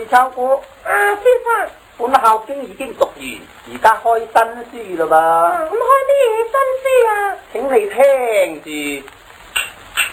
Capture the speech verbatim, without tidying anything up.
抄過？ 啊，先生。 本校經已經讀完，而家開新書嘞噃。 咁開啲嘢新書啊？ 請你聽住。